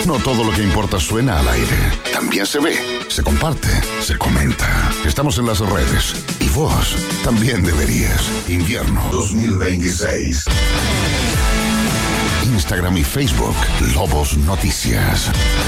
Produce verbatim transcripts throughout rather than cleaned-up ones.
No todo lo que importa suena al aire. También se ve, se comparte, se comenta. Estamos en las redes. Y vos también deberías. Invierno dos mil veintiséis. Instagram y Facebook, Lobos Noticias.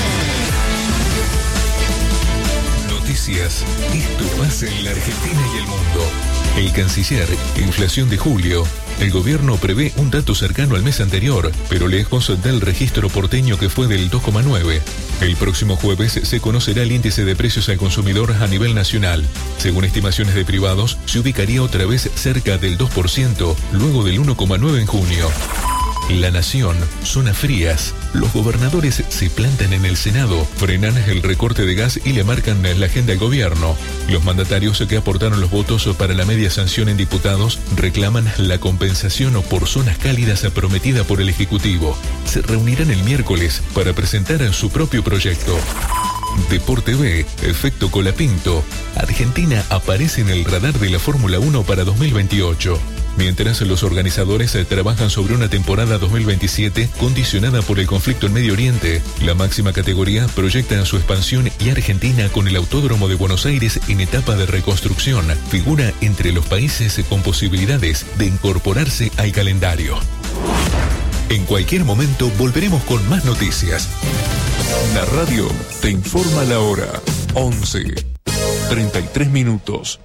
Noticias. Esto pasa en la Argentina y el mundo. El canciller, inflación de julio. El gobierno prevé un dato cercano al mes anterior, pero lejos del registro porteño que fue del dos coma nueve. El próximo jueves se conocerá el índice de precios al consumidor a nivel nacional. Según estimaciones de privados, se ubicaría otra vez cerca del dos por ciento, luego del uno coma nueve en junio. La Nación, zonas frías. Los gobernadores se plantan en el Senado, frenan el recorte de gas y le marcan la agenda al gobierno. Los mandatarios que aportaron los votos para la media sanción en diputados reclaman la compensación por zonas cálidas prometida por el Ejecutivo. Se reunirán el miércoles para presentar su propio proyecto. Deporte B, efecto Colapinto. Argentina aparece en el radar de la Fórmula uno para dos mil veintiocho. Mientras los organizadores trabajan sobre una temporada dos mil veintisiete condicionada por el conflicto en Medio Oriente, la máxima categoría proyecta su expansión y Argentina, con el Autódromo de Buenos Aires en etapa de reconstrucción, figura entre los países con posibilidades de incorporarse al calendario. En cualquier momento volveremos con más noticias. La radio te informa la hora. once, treinta y tres minutos.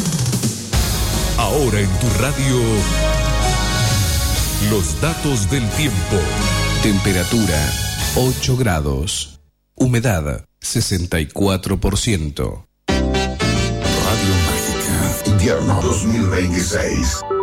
Ahora en tu radio, los datos del tiempo. Temperatura ocho grados. Humedad sesenta y cuatro por ciento. Radio Mágica, invierno dos mil veintiséis.